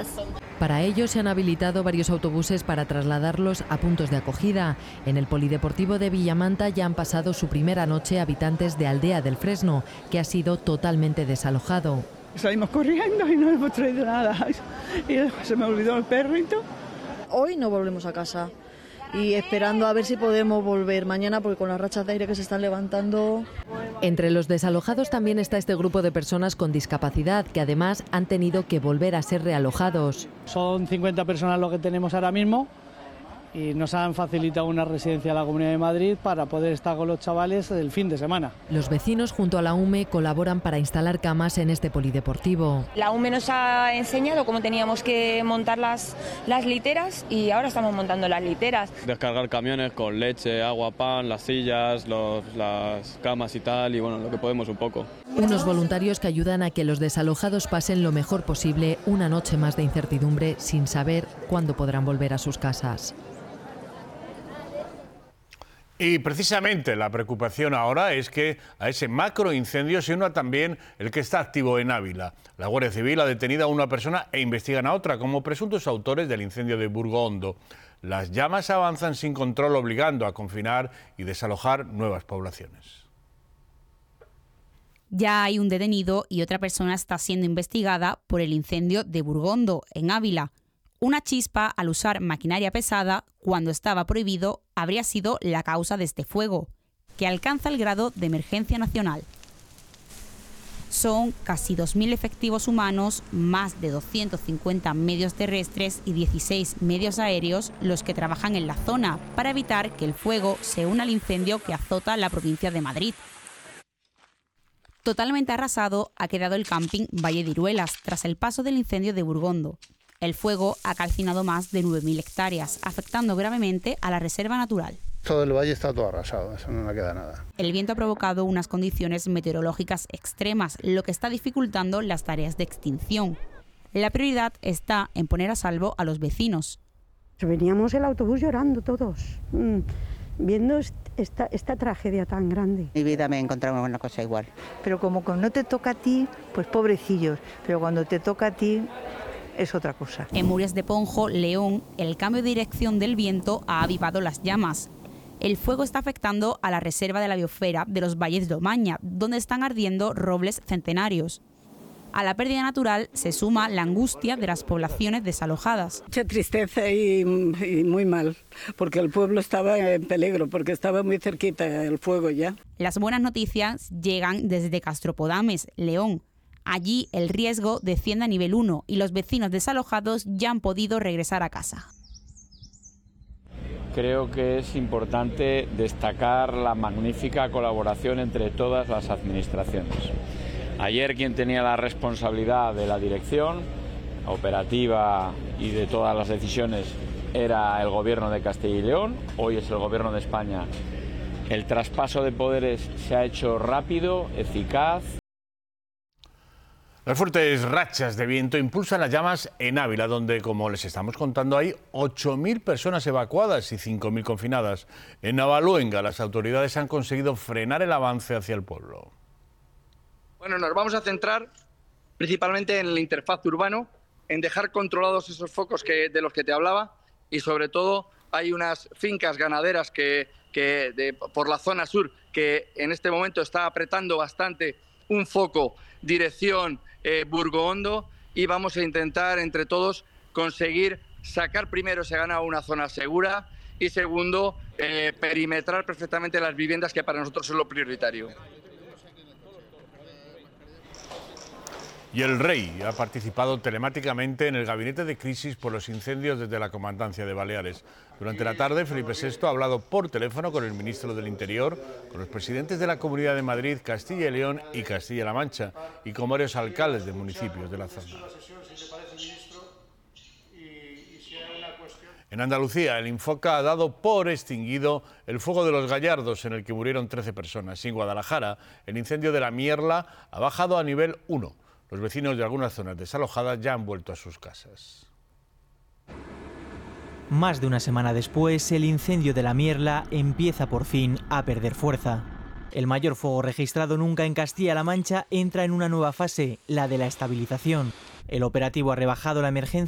casas. Para ello se han habilitado varios autobuses para trasladarlos a puntos de acogida. En el Polideportivo de Villamanta ya han pasado su primera noche habitantes de Aldea del Fresno, que ha sido totalmente desalojado. Salimos corriendo y no hemos traído nada. Y se me olvidó el perrito. Hoy no volvemos a casa y esperando a ver si podemos volver mañana, porque con las rachas de aire que se están levantando. Entre los desalojados también está este grupo de personas con discapacidad que además han tenido que volver a ser realojados. Son 50 personas lo que tenemos ahora mismo y nos han facilitado una residencia a la Comunidad de Madrid para poder estar con los chavales el fin de semana. Los vecinos junto a la UME colaboran para instalar camas en este polideportivo. La UME nos ha enseñado cómo teníamos que montar las literas y ahora estamos montando las literas. Descargar camiones con leche, agua, pan, las sillas, las camas y tal, y bueno, lo que podemos un poco. Unos voluntarios que ayudan a que los desalojados pasen lo mejor posible una noche más de incertidumbre sin saber cuándo podrán volver a sus casas. Y precisamente la preocupación ahora es que a ese macroincendio se una también el que está activo en Ávila. La Guardia Civil ha detenido a una persona e investigan a otra como presuntos autores del incendio de Burgo Hondo. Las llamas avanzan sin control, obligando a confinar y desalojar nuevas poblaciones. Ya hay un detenido y otra persona está siendo investigada por el incendio de Burgo Hondo, en Ávila. Una chispa al usar maquinaria pesada, cuando estaba prohibido, habría sido la causa de este fuego, que alcanza el grado de emergencia nacional. Son casi 2.000 efectivos humanos, más de 250 medios terrestres y 16 medios aéreos los que trabajan en la zona para evitar que el fuego se una al incendio que azota la provincia de Madrid. Totalmente arrasado ha quedado el camping Valle de Iruelas tras el paso del incendio de Burgo Hondo. El fuego ha calcinado más de 9.000 hectáreas, afectando gravemente a la reserva natural. Todo el valle está todo arrasado, eso no queda nada. El viento ha provocado unas condiciones meteorológicas extremas, lo que está dificultando las tareas de extinción. La prioridad está en poner a salvo a los vecinos. Veníamos el autobús llorando todos, viendo esta tragedia tan grande. En mi vida me he encontrado con una cosa igual. Pero como no te toca a ti, pues pobrecillos, pero cuando te toca a ti es otra cosa. En Murias de Ponjo, León, el cambio de dirección del viento ha avivado las llamas. El fuego está afectando a la reserva de la biosfera de los valles de Omaña, donde están ardiendo robles centenarios. A la pérdida natural se suma la angustia de las poblaciones desalojadas. Mucha tristeza y muy mal, porque el pueblo estaba en peligro, porque estaba muy cerquita el fuego ya. Las buenas noticias llegan desde Castropodames, León. Allí el riesgo desciende a nivel 1 y los vecinos desalojados ya han podido regresar a casa. Creo que es importante destacar la magnífica colaboración entre todas las administraciones. Ayer quien tenía la responsabilidad de la dirección operativa y de todas las decisiones era el Gobierno de Castilla y León, hoy es el Gobierno de España. El traspaso de poderes se ha hecho rápido, eficaz. Las fuertes rachas de viento impulsan las llamas en Ávila, donde, como les estamos contando, hay 8.000 personas evacuadas y 5.000 confinadas. En Navaluenga, las autoridades han conseguido frenar el avance hacia el pueblo. Bueno, nos vamos a centrar principalmente en la interfaz urbano, en dejar controlados esos focos de los que te hablaba, y sobre todo hay unas fincas ganaderas por la zona sur que en este momento está apretando bastante un foco dirección Burgo Hondo, y vamos a intentar entre todos conseguir sacar primero ese ganado a una zona segura y segundo perimetrar perfectamente las viviendas, que para nosotros es lo prioritario. Y el rey ha participado telemáticamente en el gabinete de crisis por los incendios desde la Comandancia de Baleares. Durante la tarde, Felipe VI ha hablado por teléfono con el ministro del Interior, con los presidentes de la Comunidad de Madrid, Castilla y León y Castilla-La Mancha, y con varios alcaldes de municipios de la zona. En Andalucía, el Infoca ha dado por extinguido el fuego de los Gallardos, en el que murieron 13 personas. Y en Guadalajara, el incendio de la Mierla ha bajado a nivel 1. Los vecinos de algunas zonas desalojadas ya han vuelto a sus casas. Más de una semana después, el incendio de la Mierla empieza por fin a perder fuerza. El mayor fuego registrado nunca en Castilla-La Mancha entra en una nueva fase, la de la estabilización. El operativo ha rebajado la emergencia